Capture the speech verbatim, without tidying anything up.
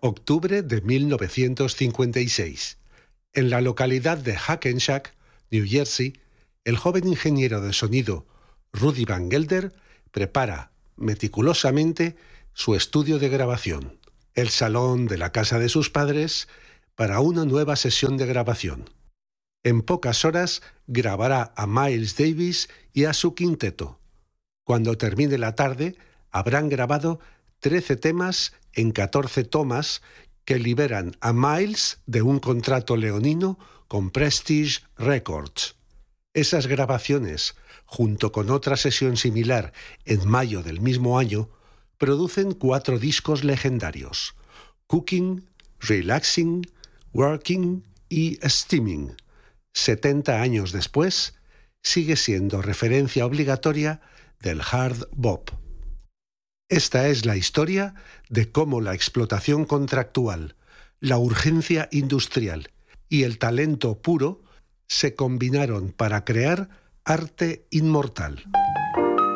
Octubre de mil novecientos cincuenta y seis. En la localidad de Hackensack, New Jersey, el joven ingeniero de sonido Rudy Van Gelder prepara meticulosamente su estudio de grabación, el salón de la casa de sus padres, para una nueva sesión de grabación. En pocas horas grabará a Miles Davis y a su quinteto. Cuando termine la tarde, habrán grabado trece temas en catorce tomas que liberan a Miles de un contrato leonino con Prestige Records. Esas grabaciones, junto con otra sesión similar en mayo del mismo año, producen cuatro discos legendarios: Cooking, Relaxing, Working y Steaming. setenta años después, sigue siendo referencia obligatoria del hard bop. Esta es la historia de cómo la explotación contractual, la urgencia industrial y el talento puro se combinaron para crear arte inmortal.